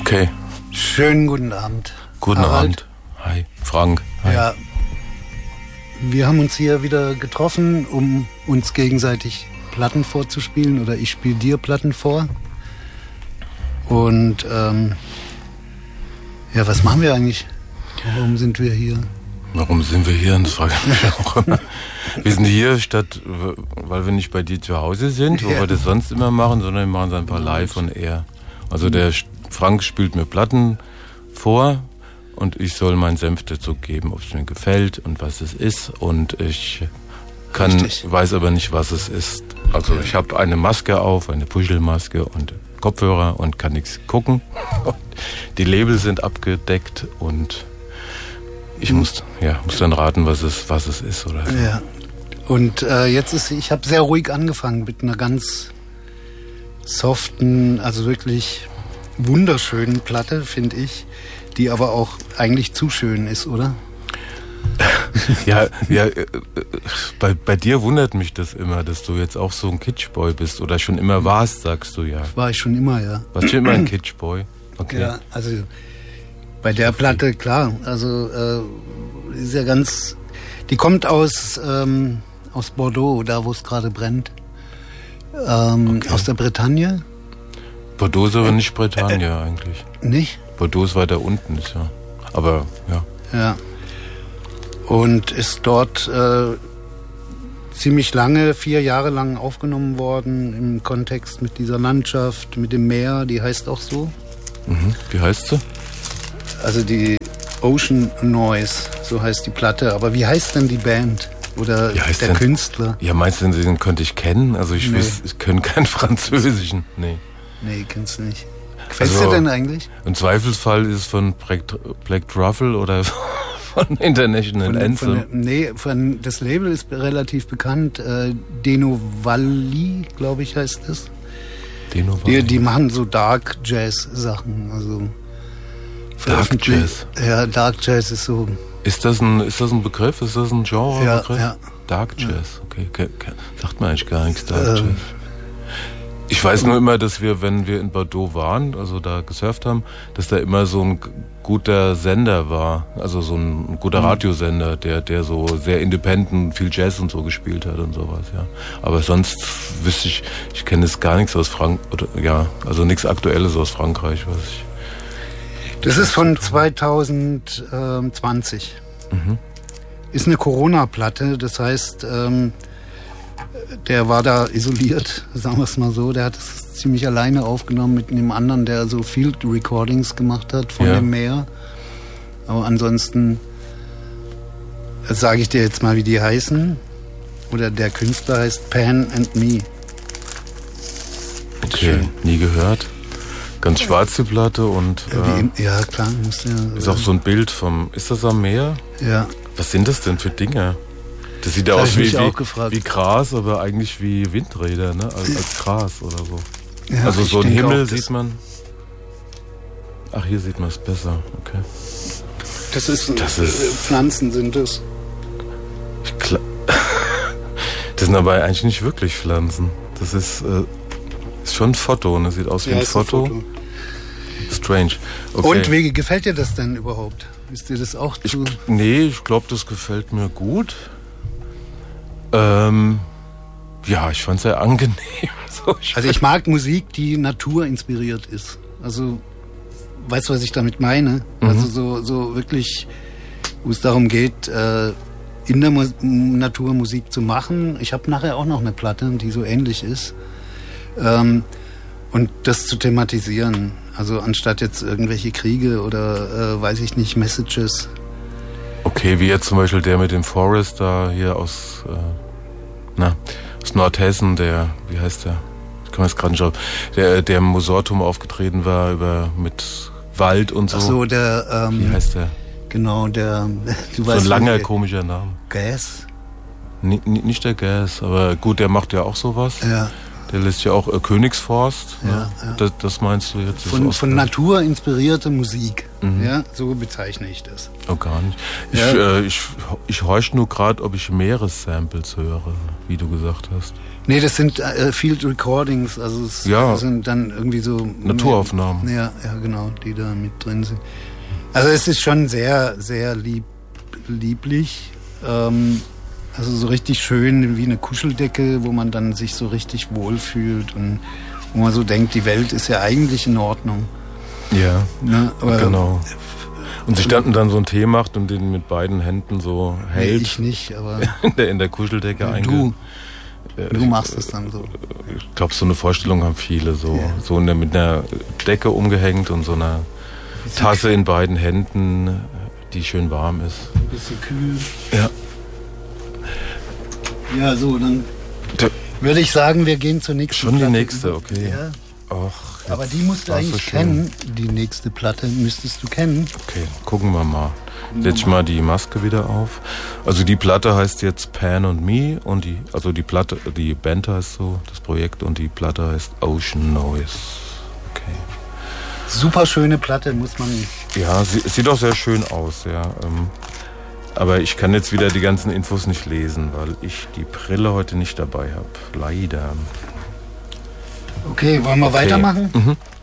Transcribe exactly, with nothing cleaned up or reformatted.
Okay. Schönen guten Abend. Guten Harald. Abend. Hi, Frank. Hi. Ja, wir haben uns hier wieder getroffen, um uns gegenseitig Platten vorzuspielen, oder ich spiele dir Platten vor. Und ähm, ja, was machen wir eigentlich? Warum sind wir hier? Warum sind wir hier? Das frage ich mich auch immer. Wir sind hier statt, weil wir nicht bei dir zu Hause sind, wo Ja. wir das sonst immer machen, sondern wir machen es einfach live on air. Also der Frank spielt mir Platten vor und ich soll meinen Senf dazu geben, ob es mir gefällt und was es ist. Und ich kann, Richtig. weiß aber nicht, was es ist. Also Okay. ich habe eine Maske auf, eine Puschelmaske und Kopfhörer und kann nichts gucken. Und die Label sind abgedeckt und ich muss, ja, muss dann raten, was es, was es ist oder so. Ja. Und äh, jetzt ist, ich habe sehr ruhig angefangen mit einer ganz soften, also wirklich wunderschönen Platte, finde ich, die aber auch eigentlich zu schön ist, oder? Ja, ja äh, äh, bei, bei dir wundert mich das immer, dass du jetzt auch so ein Kitschboy bist oder schon immer warst, sagst du ja. War ich schon immer, ja. Warst schon immer ein Kitschboy? Okay. Ja, also bei der Platte, klar, also äh, ist ja ganz, die kommt aus, ähm, aus Bordeaux, da wo es gerade brennt. Ähm, Okay. Aus der Bretagne, Bordeaux ist aber nicht Bretagne eigentlich. nicht? Bordeaux ist weiter unten, ist ja. Aber ja. Ja. Und ist dort äh, ziemlich lange, vier Jahre lang aufgenommen worden im Kontext mit dieser Landschaft, mit dem Meer, die heißt auch so. Mhm. Wie heißt sie? Also die Ocean Noise, so heißt die Platte. Aber wie heißt denn die Band? Oder Wie heißt der denn- Künstler? Ja, meinst du, den könnte ich kennen? Also ich Nee. wüs, ich kenne keinen Französischen. Nee. Nee, kennst du nicht. Gefällt's Also- dir denn eigentlich? Im Zweifelsfall ist es von Black, Black Truffle oder von International Von, Anthem. von, nee, von, das Label ist relativ bekannt. Äh, Denovalli, glaube ich, heißt es. Den Die, die machen so Dark Jazz Sachen. Also Dark veröffentlichen- Jazz? Ja, Dark Jazz ist so. Ist das ein, ist das ein Begriff? Ist das ein Genrebegriff? Ja, ja. Dark Jazz, okay. Ke- ke- Sagt man eigentlich gar nichts, Dark Ähm. Jazz. Ich weiß nur immer, dass wir, wenn wir in Bordeaux waren, also da gesurft haben, dass da immer so ein g- guter Sender war, also so ein guter Radiosender, der, der so sehr independent, viel Jazz und so gespielt hat und sowas, ja. Aber sonst wüsste ich, ich kenne jetzt gar nichts aus Frank, oder, ja, also nichts Aktuelles aus Frankreich, was ich. Das ist von zwanzig zwanzig. Ist eine Corona-Platte, das heißt, ähm, der war da isoliert, sagen wir es mal so. Der hat es ziemlich alleine aufgenommen mit einem anderen, der so Field Recordings gemacht hat von Ja. dem Meer. Aber ansonsten sage ich dir jetzt mal, wie die heißen. Oder der Künstler heißt Pan and Me. Okay, Schön. nie gehört. Ganz schwarz die Platte und Äh, wie äh, im, ja, klar, muss ja. ist auch so ein Bild vom, ist das am Meer? Ja. Was sind das denn für Dinge? Das sieht ja Das hab aus ich wie, mich auch wie, gefragt. wie Gras, aber eigentlich wie Windräder, ne? Als, als Gras oder so. Ja, also ich so ein denke Himmel auch, das- sieht man. Ach, hier sieht man es besser. Okay. Das ist, Das ist- äh, Pflanzen sind es. Ich kla- das sind aber eigentlich nicht wirklich Pflanzen. Das ist, äh, ist schon ein Foto, ne? Sieht aus wie ein ist ein Foto. Foto. Strange. Okay. Und wie gefällt dir das denn überhaupt? Ist dir das auch Ich, zu... nee, ich glaube, das gefällt mir gut. Ähm, ja, ich fand es sehr angenehm. So, ich Also ich mag Musik, die naturinspiriert ist. Also, weißt du, was ich damit meine? Also so, so wirklich, wo es darum geht, äh, in der Mu- Natur Musik zu machen. Ich habe nachher auch noch eine Platte, die so ähnlich ist. Ähm, und das zu thematisieren. Also anstatt jetzt irgendwelche Kriege oder, äh, weiß ich nicht, Messages. Okay, wie jetzt zum Beispiel der mit dem Forest da hier aus, äh, na, aus Nordhessen, der, wie heißt der? Ich kann mir jetzt gerade nicht auf, der, der im Musortum aufgetreten war über mit Wald und so. Ach so, der, Wie ähm, heißt der? genau, der, du So weißt, ein langer, wie- komischer Name. Gas. Ni- ni- nicht der Gas, aber gut, der macht ja auch sowas. Ja. Der lässt ja auch äh, Königsforst. Ja, ne? ja. Das, das meinst du jetzt? ist Von, aus- von Natur inspirierte Musik. Mhm. Ja, so bezeichne ich das. Oh, gar nicht. Ich, Ja. äh, ich, ich horch nur gerade, ob ich Meeressamples höre, wie du gesagt hast. Nee, das sind äh, Field Recordings, also es ja, sind dann irgendwie so Naturaufnahmen. Mehr, ja, ja, genau, die da mit drin sind. Also es ist schon sehr, sehr lieb, lieblich. Ähm, also so richtig schön wie eine Kuscheldecke, wo man dann sich so richtig wohlfühlt und wo man so denkt, die Welt ist ja eigentlich in Ordnung. Ja, ne? Aber genau. Und sich dann, dann so einen Tee macht und den mit beiden Händen so hält. Nee, ich nicht, aber in der, in der Kuscheldecke ja, einge... Du, du machst es dann so. Ich glaube, so eine Vorstellung haben viele. So, ja. so in der, mit einer Decke umgehängt und so einer Tasse in beiden Händen, die schön warm ist. Ein bisschen kühl. Ja. Ja, so, dann würde ich sagen, wir gehen zur nächsten Schon Platte. die nächste, okay. Ja. Och, aber die musst du eigentlich so kennen. Die nächste Platte müsstest du kennen. Okay, gucken wir mal. Setz ich mal die Maske wieder auf. Also die Platte heißt jetzt Pan and Me und die, also die Platte, die Band heißt so, das Projekt, und die Platte heißt Ocean Noise. Okay. Super schöne Platte, muss man. Ja, sie, sieht auch sehr schön aus, ja. Ähm, aber ich kann jetzt wieder die ganzen Infos nicht lesen, weil ich die Brille heute nicht dabei habe. Leider. Okay, wollen wir Okay. weitermachen? Mhm.